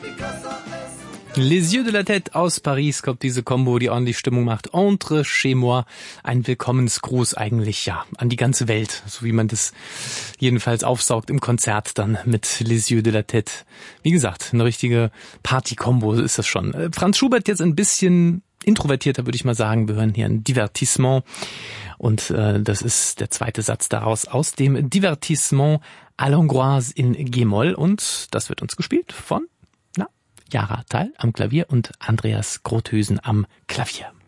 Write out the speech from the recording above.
Les Yeux de la Tête aus Paris kommt diese Combo, die ordentlich Stimmung macht. Entre chez moi. Ein Willkommensgruß eigentlich, ja, an die ganze Welt. So wie man das jedenfalls aufsaugt im Konzert dann mit Les Yeux de la Tête. Wie gesagt, eine richtige Party-Combo ist das schon. Franz Schubert jetzt ein bisschen introvertierter, würde ich mal sagen. Wir hören hier ein Divertissement. Und das ist der zweite Satz daraus aus dem Divertissement à l'Hongroise in G-Moll. Und das wird uns gespielt von Jara Thal am Klavier und Andreas Grothösen am Klavier.